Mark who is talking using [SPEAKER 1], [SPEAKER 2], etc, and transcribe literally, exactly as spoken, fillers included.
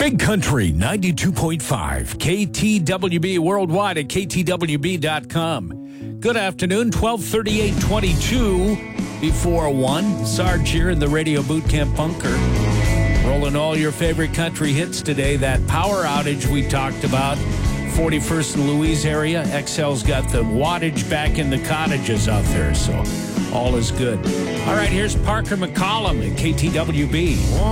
[SPEAKER 1] Big Country ninety-two point five, K T W B worldwide at K T W B dot com. Good afternoon, twelve thirty-eight twenty-two before one. Sarge here in the Radio Boot Camp bunker. Rolling all your favorite country hits today. That power outage we talked about, forty-first and Louise area. X L's got the wattage back in the cottages out there, so all is good. All right, here's Parker McCollum at K T W B.